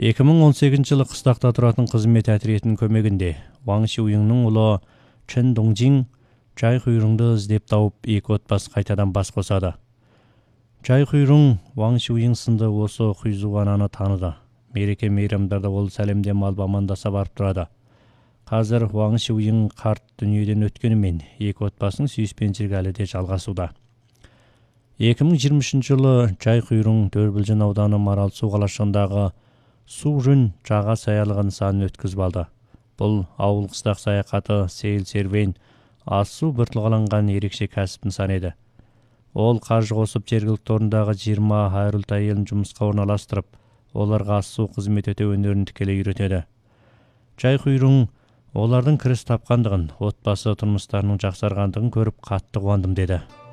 2018 жылы қыстақта тұратын қызмет әтіретінің көмегінде Ваң Шиуйыңның ұлы Чын Доңжин Жай Хуйрыңды іздеп тауып, екі отбасы қайтадан бас қосады. Жай Хуйрың Ваң Шиуйың сынды осы Хуйзуананы таныды. Мереке мейрамдарда ол сәлемдем алып амандаса барып тұрады. Қазір Ваң Шиуйың қарт дүниеден өткенімен екі отбасының сүйіспеншілігі әлі де жалғасуда. 2023 жылы Жай Хуйрың Дөрбілжін ауданы Маралсу қалашығындағы Су Жүн жаға саялығы нысанын өткізіп алды. Бұл ауыл қыстақ саяхаты сейіл серуен, ас-су біртілғаланған ерекше кәсіп нысан еді. Ол қаржы қосып жергілікті орындағы 20 айрылт әйелін жұмысқа орналастырып, оларға ас-су қызмет ету өнерін тікелей үйретеді. Жай Хуйрың олардың кіріс тапқандығын, отбасы тұрмыстарының жақсарғандығын көріп қатты қуандым деді.